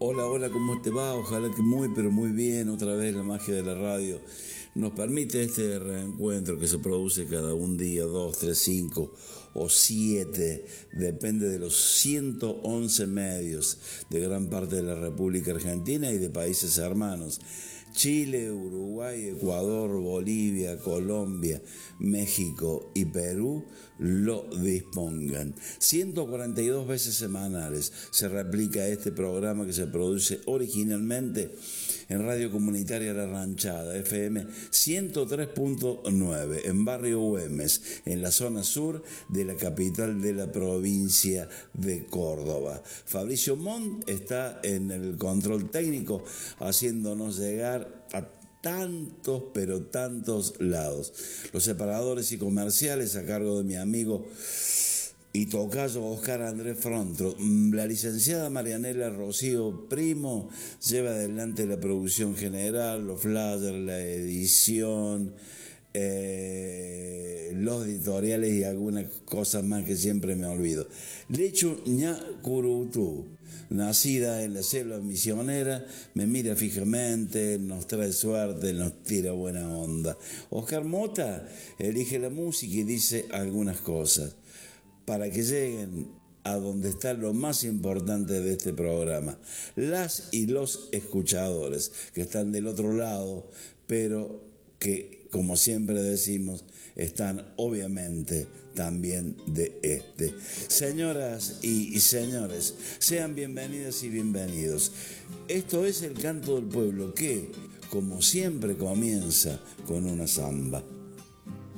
Hola, hola, ¿cómo te va? Ojalá que muy, pero muy bien. Otra vez la magia de la radio nos permite este reencuentro que se produce cada un día, 2, 3, 5 o 7, depende de los 111 medios de gran parte de la República Argentina y de países hermanos. Chile, Uruguay, Ecuador, Bolivia, Colombia, México y Perú lo dispongan. 142 veces semanales se replica este programa que se produce originalmente en Radio Comunitaria La Ranchada, FM 103.9, en Barrio Güemes, en la zona sur de la capital de la provincia de Córdoba. Fabricio Montt está en el control técnico, haciéndonos llegar a tantos, pero tantos lados. Los separadores y comerciales a cargo de mi amigo y tocayo Oscar Andrés Frontro. La licenciada Marianela Rocío Primo lleva adelante la producción general, los flyers, la edición, los editoriales y algunas cosas más que siempre me olvido. Lechu Ña Curutú, nacida en la selva misionera, me mira fijamente, nos trae suerte, nos tira buena onda. Oscar Mota elige la música y dice algunas cosas para que lleguen a donde está lo más importante de este programa, las y los escuchadores que están del otro lado, pero que, como siempre decimos, están obviamente también de este. Señoras y señores, sean bienvenidas y bienvenidos. Esto es El Canto del Pueblo, que, como siempre, comienza con una samba.